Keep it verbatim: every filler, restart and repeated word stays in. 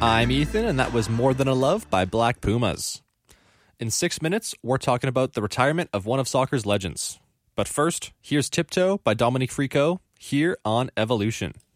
I'm Ethan, and that was More Than a Love by Black Pumas. In six minutes, we're talking about the retirement of one of soccer's legends. But first, here's Tiptoe by Dominique Frico, here on Evolution.